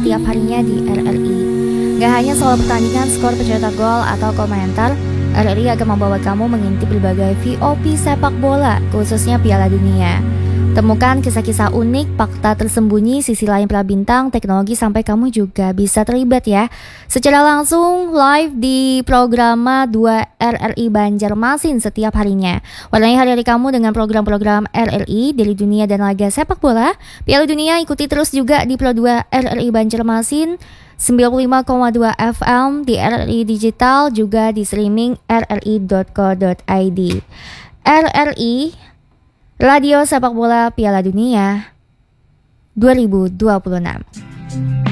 setiap harinya di RRI. Gak hanya soal pertandingan, skor, pencetak gol, atau komentar, RRI akan membawa kamu mengintip berbagai VOP sepak bola, khususnya Piala Dunia. Temukan kisah-kisah unik, fakta tersembunyi, sisi lain para bintang, teknologi, sampai kamu juga bisa terlibat ya secara langsung live di programa 2 RRI Banjarmasin setiap harinya. Warnai hari-hari kamu dengan program-program RRI dari dunia dan laga sepak bola. Piala Dunia ikuti terus juga di Pro 2 RRI Banjarmasin 95,2 FM di RRI Digital, juga di streaming rri.co.id. RRI Radio Sepak Bola Piala Dunia 2026.